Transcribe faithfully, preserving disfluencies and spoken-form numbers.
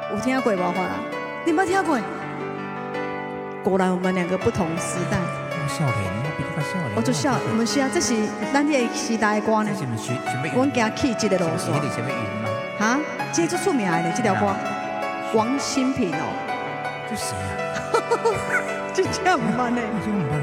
有听过无法啦？你没听过？果然我们两个不同时代。 我少年，我比你较少年。 我做少，唔是啊，这是咱这个时代的歌呢。 这是唔是想要？ 阮行去这个路线。 你什么云吗？ 哈，这最出名的呢，这条歌，王心平哦。 这谁啊？ 这这样唔慢呢？ 这唔慢